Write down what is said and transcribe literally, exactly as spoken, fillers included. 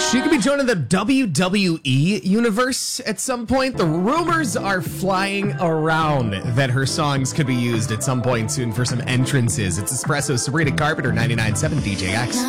She could be joining the W W E universe at some point. The rumors are flying around that her songs could be used at some point soon for some entrances. It's Espresso, Sabrina Carpenter, ninety-nine point seven D J X.